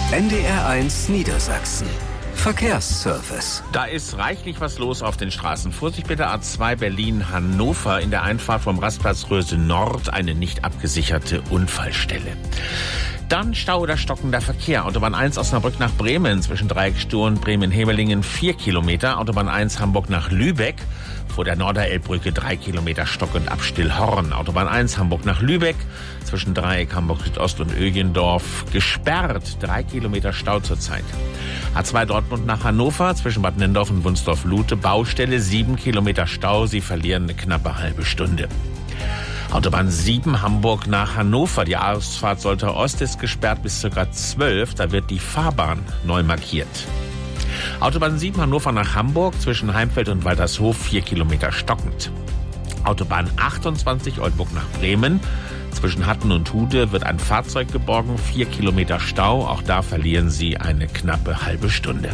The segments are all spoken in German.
NDR1 Niedersachsen. Verkehrsservice. Da ist reichlich was los auf den Straßen. Vorsicht bitte, A2 Berlin-Hannover, in der Einfahrt vom Rastplatz Röse Nord eine nicht abgesicherte Unfallstelle. Dann Stau oder stockender Verkehr. Autobahn 1 Osnabrück nach Bremen zwischen Dreiecksstuhl und Bremen-Hevelingen 4 Kilometer. Autobahn 1 Hamburg nach Lübeck vor der Norderelbbrücke 3 Kilometer Stock und ab Stillhorn. Autobahn 1 Hamburg nach Lübeck zwischen Dreieck Hamburg Südost und Ögendorf gesperrt. 3 Kilometer Stau zurzeit. A2 Dortmund nach Hannover zwischen Bad Nennendorf und Wunsdorf-Lute Baustelle 7 Kilometer Stau. Sie verlieren eine knappe halbe Stunde. Autobahn 7 Hamburg nach Hannover. Die Ausfahrt Soltau Ost ist gesperrt bis ca. 12. Da wird die Fahrbahn neu markiert. Autobahn 7 Hannover nach Hamburg zwischen Heimfeld und Waltershof 4 Kilometer stockend. Autobahn 28 Oldenburg nach Bremen. Zwischen Hatten und Hude wird ein Fahrzeug geborgen. 4 Kilometer Stau. Auch da verlieren Sie eine knappe halbe Stunde.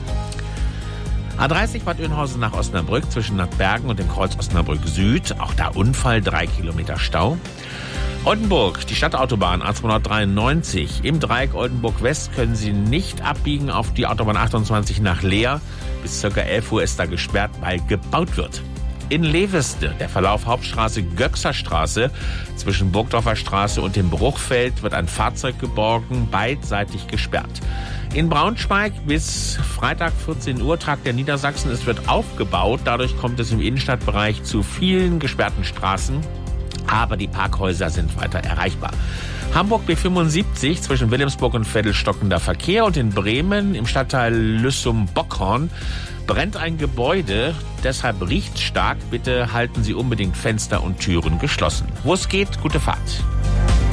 A30 Bad Oeynhausen nach Osnabrück zwischen Nattbergen und dem Kreuz Osnabrück Süd. Auch da Unfall, 3 Kilometer Stau. Oldenburg, die Stadtautobahn A293. Im Dreieck Oldenburg West können Sie nicht abbiegen auf die Autobahn 28 nach Leer. Bis ca. 11 Uhr ist da gesperrt, weil gebaut wird. In Leveste, der Verlauf Hauptstraße Göxerstraße zwischen Burgdorfer Straße und dem Bruchfeld wird ein Fahrzeug geborgen, beidseitig gesperrt. In Braunschweig bis Freitag 14 Uhr Tag der Niedersachsen. Es wird aufgebaut, dadurch kommt es im Innenstadtbereich zu vielen gesperrten Straßen, aber die Parkhäuser sind weiter erreichbar. Hamburg B75 zwischen Wilhelmsburg und Veddel stockender Verkehr und in Bremen im Stadtteil Lüssum-Bockhorn brennt ein Gebäude, deshalb riecht's stark. Bitte halten Sie unbedingt Fenster und Türen geschlossen. Wo es geht, gute Fahrt.